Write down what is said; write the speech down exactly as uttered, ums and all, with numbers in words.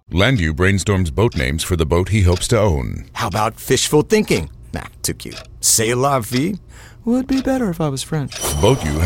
Landu brainstorms boat names for the boat he hopes to own. How about fishful thinking? Nah, too cute. C'est la vie would be better if I was French. Boat U